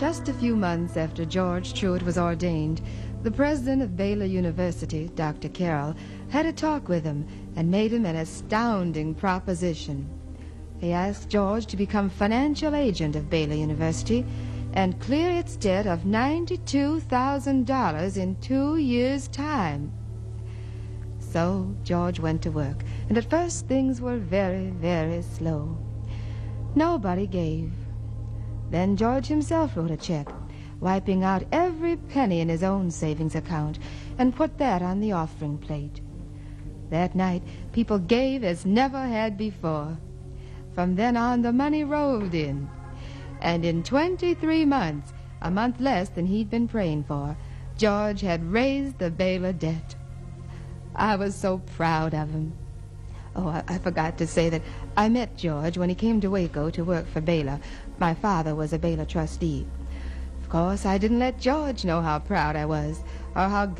Just a few months after George Truett was ordained, the president of Baylor University, Dr. Carroll, had a talk with him and made him an astounding proposition. He asked George to become financial agent of Baylor University and clear its debt of $92,000 in 2 years' time. So George went to work, and at first things were very, very slow. Nobody gave. Then George himself wrote a check, wiping out every penny in his own savings account, and put that on the offering plate. That night, people gave as never had before. From then on, the money rolled in. And in 23 months, a month less than he'd been praying for, George had raised the Baylor debt. I was so proud of him. Oh, I forgot to say that I met George when he came to Waco to work for Baylor. My father was a Baylor trustee. Of course, I didn't let George know how proud I was or how